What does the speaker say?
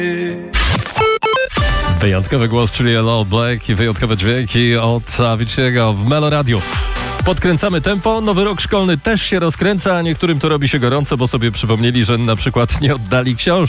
Wyjątkowy głos, czyli Hello Black i wyjątkowe dźwięki od Avicii'ego w Melo Radio. Podkręcamy tempo, nowy rok szkolny też się rozkręca, a niektórym to robi się gorąco, bo sobie przypomnieli, że na przykład nie oddali książki.